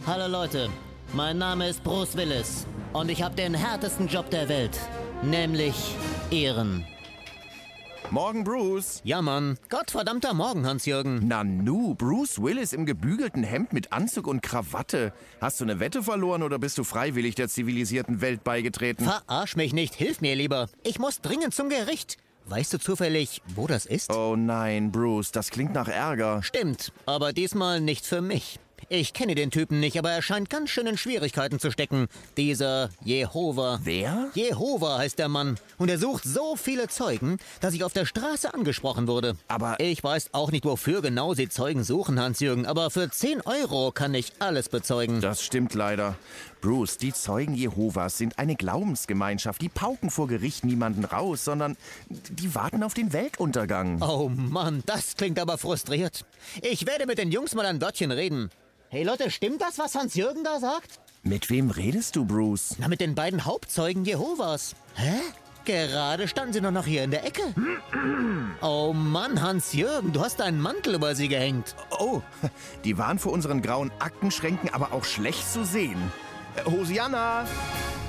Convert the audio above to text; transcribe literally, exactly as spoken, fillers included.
Hallo Leute, mein Name ist Bruce Willis und ich habe den härtesten Job der Welt, nämlich Ehren. Morgen, Bruce. Ja, Mann. Gottverdammter Morgen, Hans-Jürgen. Nanu, Bruce Willis im gebügelten Hemd mit Anzug und Krawatte. Hast du eine Wette verloren oder bist du freiwillig der zivilisierten Welt beigetreten? Verarsch mich nicht, hilf mir lieber. Ich muss dringend zum Gericht. Weißt du zufällig, wo das ist? Oh nein, Bruce, das klingt nach Ärger. Stimmt, aber diesmal nicht für mich. Ich kenne den Typen nicht, aber er scheint ganz schön in Schwierigkeiten zu stecken. Dieser Jehova. Wer? Jehova heißt der Mann. Und er sucht so viele Zeugen, dass ich auf der Straße angesprochen wurde. Aber Ich weiß auch nicht, wofür genau sie Zeugen suchen, Hans-Jürgen, aber für zehn Euro kann ich alles bezeugen. das stimmt leider. Bruce, die Zeugen Jehovas sind eine Glaubensgemeinschaft. Die pauken vor Gericht niemanden raus, sondern die warten auf den Weltuntergang. Oh Mann, das klingt aber frustriert. Ich werde mit den Jungs mal ein Wörtchen reden. Hey Leute, stimmt das, was Hans-Jürgen da sagt? Mit wem redest du, Bruce? Na, mit den beiden Hauptzeugen Jehovas. Hä? Gerade standen sie doch noch hier in der Ecke. Oh Mann, Hans-Jürgen, du hast deinen Mantel über sie gehängt. Oh, die waren vor unseren grauen Aktenschränken aber auch schlecht zu sehen. Äh, Hosianna!